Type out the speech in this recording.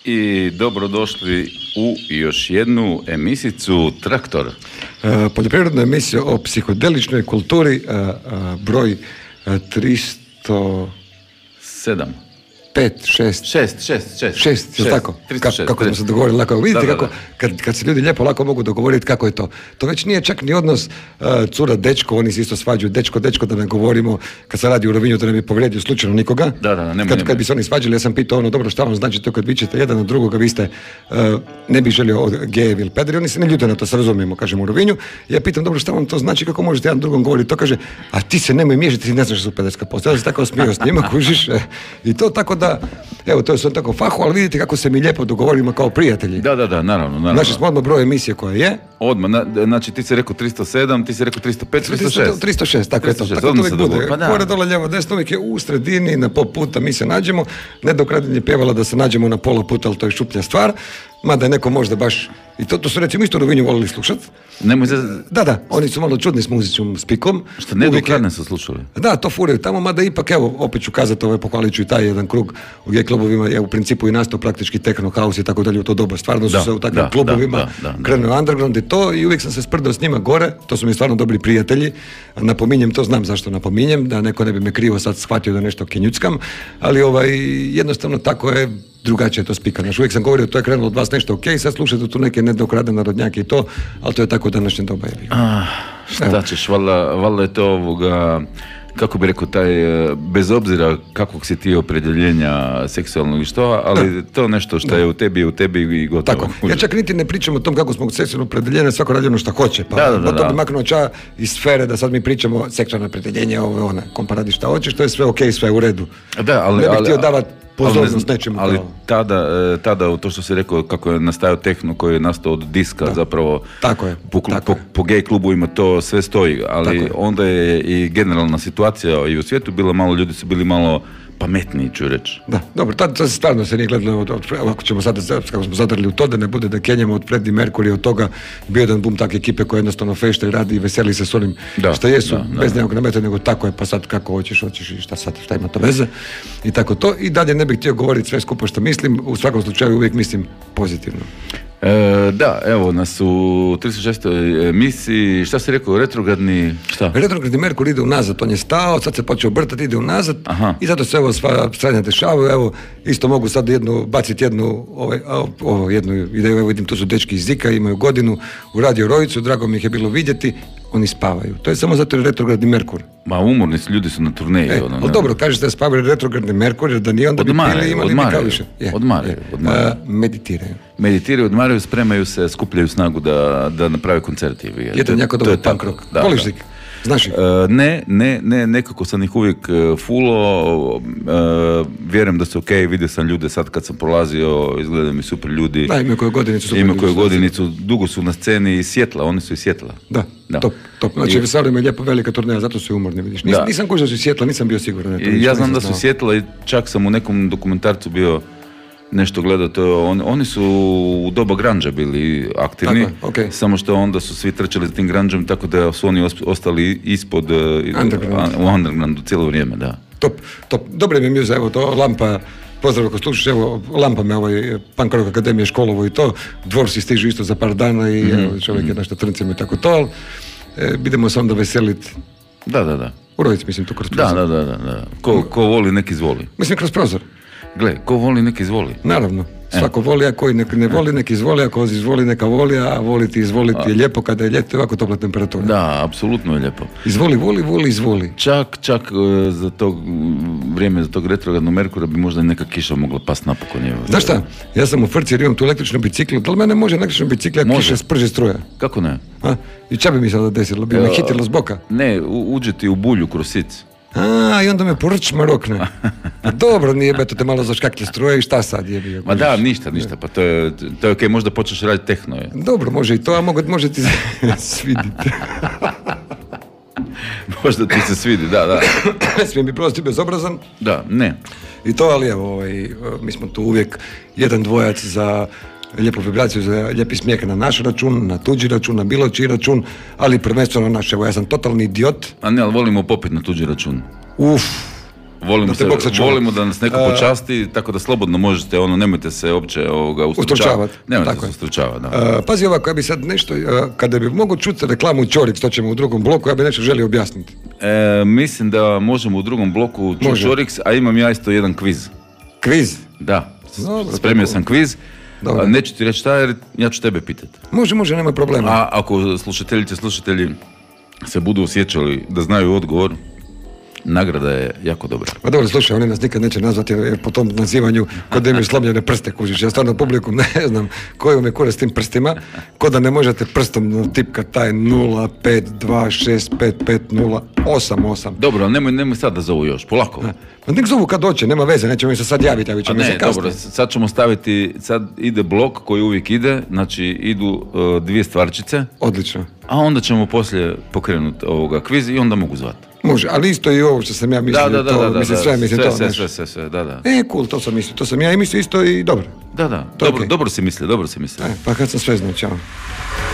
I dobrodošli u još jednu emisicu Traktor. Poljoprivredna emisija o psihodeličnoj kulturi, broj 307. 6, je tako? 306, kako smo se dogovorili lako. Vidite kako, kad se ljudi lijepo lako mogu dogovoriti kako je to. To već nije čak ni odnos cura, dečko, oni se isto svađaju, dečko, da ne govorimo, kad se radi u Rovinju, da ne bi povrijedio slučajno nikoga. Kad bi se oni svađali, ja sam pitao dobro šta vam znači to kad vičete jedan na drugoga, vi ste, ne bi želio gejevi ili pederi, oni se ne ljute na to, se razumijemo, kažemo u Rovinju. Ja pitam dobro šta vam to znači, kako možete jedan drugom govoriti, to kaže, a ti se nemoj miješati, ti ne znaš što su pederska posta. Ja sam tako smio s njima, kužiš, i to tako da, evo, to je sve tako fahu, ali vidite kako se mi lijepo dogovorimo kao prijatelji. Da, naravno. Znači smo odmah broj emisije koja je. Odmah, znači ti si rekao 307, ti si rekao 305, 306, tako je to. Tako to uvijek bude. Gore, dole, lijevo, desno, uvijek je u sredini, na pol puta mi se nađemo. Nedokradnje je pjevala da se nađemo na pola puta, ali to je šuplja stvar. Mada je neko možda baš, i to su recimo isto u Rovinju volili slušat. Da, oni su malo čudni s muzičnom spikom. Što nedokradne su slušali? Da, to furaju tamo, mada ipak, evo, opet ću kazati, pohvalit ću i taj jedan krug u G-klubovima, je u principu i nastao praktički techno house i tako dalje u to doba. Stvarno su se u takvim klubovima krenuo underground i to, i uvijek sam se sprdao s njima gore, to su mi stvarno dobri prijatelji. Napominjem, to znam zašto napominjem, da neko ne bi me krivo sad shvatio da nešto kenjuckam, ali jednostavno tako je, drugačije to spika. Uvijek sam govorio, to je krenulo od vas nešto ok, sad slušate tu neke nedokradne narodnjake i to, ali to je tako današnje doba je bilo. Šta ćeš, valjda je to ovoga, kako bi rekao, taj, bez obzira kakvog si ti opredjeljenja seksualnog i što, ali to nešto što je u tebi i gotovo. Tako, ja čak niti ne pričam o tom kako smo seksualno opredjeljenje, svako radi ono što hoće, pa to bi maknuo ča iz sfere da sad mi pričamo seksualno opredjeljenje, kompa radi šta hoćeš, to je sve ok, sve u redu. Ne bih htio davati pozornost nečemu. Ali tada to što si rekao kako je nastajao techno koji je nastao od diska zapravo po gay klubovima to sve stoji, ali onda je i generalna situacija i u svijetu bila malo, ljudi su bili malo pametniji, ću reći. Da, dobro, tada stvarno se nije gledalo, ako ćemo sada, kako smo zadarili u to, da ne bude da kenjamo od Freddie Mercury, od toga bio jedan bum takve ekipe koja jednostavno fešta i radi i veseli se s onim što jesu, bez nekog nameta, nego tako je, pa sad kako hoćeš i šta ima to veze i tako to. I dalje ne bih htio govoriti sve skupo što mislim, u svakom slučaju uvijek mislim pozitivno. Evo nas u 306. emisiji, šta si rekao, retrogradni, šta? Retrogradni Merkur ide unazad, on je stao, sad se počeo obrtati, ide unazad. I zato se evo sva stranja dešavaju, evo, isto mogu sad baciti jednu ideju, evo vidim, tu su dečki iz Zika, imaju godinu u Radio Rojicu, drago mi ih je bilo vidjeti, oni spavaju. To je samo zato jer je retrogradni Merkur. Ma umorni su, ljudi su na turneji. Ali dobro, kažeš da spavaju retrogradni Merkur, jer da nije onda bi pili imali nikao više. Odmaraju. Meditiraju, odmaraju, spremaju se, skupljaju snagu da naprave koncerti. Jedan jako dobar punk rock. Voliš Zik? Znaš ih? Ne, nekako sam ih uvijek fulo, vjerujem da su ok, vidio sam ljude sad kad sam prolazio, izgledaju mi super ljudi. Da, imaju koju godinicu. Dugo su na sceni iz Sjetla, oni su iz Sjetla. Da. Top. Znači, Veselio me lijepo velika turneja, zato su i umorni, vidiš. Nisam kužio da su iz Sjetla, nisam bio siguran. Ja znam da su iz Sjetla i čak sam u nekom dokumentarcu bio nešto gledao, oni su u doba grunge bili aktivni, samo što onda su svi trčali za tim grungeom, tako da su oni ostali ispod u undergroundu cijelo vrijeme, da. Top. Dobre mi je mjuza, evo to, Lampa, pozdrav ako slušaš, evo, Lampa me Punk Rock Akademije školovo i to, Dvorsi stižu isto za par dana i čovjek je nešto trncima i tako to, ali idemo se onda veseliti. Da. U Rojici, mislim, tu kroz prozor. Da. Ko voli, nek izvoli. Mislim, kroz prozor. Gle, ko voli, nek izvoli. Naravno, svako voli, a koji ne voli, nek izvoli, ako izvoli, neka voli, a voliti, izvoliti je lijepo kada je ljeto, ovako topla temperatura. Da, apsolutno je lijepo. Izvoli, izvoli. Čak za tog vrijeme, za tog retrogradnog Merkura bi možda neka kiša mogla past napokon. Znaš šta, ja sam u frci jer imam tu električnu biciklu, da li mene može električnu biciklu, a kiša sprže struja? Kako ne? I ča bi mi sada desilo, bi me hitilo s boka? Ne, uđe ti u bulju kroz sic. I onda me porčma rokne. Dobro, nije beto te malo zaškaklje struje i šta sad je bio? Ma da, ništa, pa to je okej, možda počneš raditi tehno. Dobro, može i to, a može ti sviditi. Možda ti se svidi, da. Ne smijem bi prosti bezobrazan. Da, ne. I to, ali evo, mi smo tu uvijek jedan dvojac za lijepu vibraciju, za lijepi smijeh na naš račun, na tuđi račun, na bilo čiji račun, ali prvenstveno naš. Evo, ja sam totalni idiot. A ne, ali volimo popit na tuđi račun. volimo da nas neko počasti, tako da slobodno možete, nemojte se uopće ustručavati. Nemojte se ustručavati, da. Pazi ovako, ja bi sad nešto, kada bi mogu čuti reklamu Ćorix, to ćemo u drugom bloku, ja bi nešto želio objasniti. Mislim da možemo u drugom bloku čuti Ćorix, a imam ja isto jedan kviz. Kviz? Da, spremio sam kviz. Neću ti reći šta, jer ja ću tebe pitati. Može, nema problema. A ako slušatelji se budu osjećali da znaju odgovor, nagrada je jako dobra. Pa dobro, slušaj, oni nas nikad neće nazvati jer po tom nazivanju kod da imaju slomljene prste, kužiš. Ja stvarno publiku ne znam koju me kure s tim prstima, ko da ne možete prstom tipkat taj 052655088. Dobro, nemoj sad da zovu još, polako. Pa nek zovu kad doće, nema veze, nećemo mi se sad javiti, javit ćemo se kasnije. Dobro, sad ćemo staviti, sad ide blok koji uvijek ide, znači idu dvije stvarčice. Odlično. A onda ćemo poslije pokrenuti kviz i onda mogu zvati. Može, ali isto i ovo što sam ja mislio, da, sve, da. Cool, to sam mislio, ja mislio isto i dobro. Da, dobro si mislio. Pa kad sam sve znao, čao.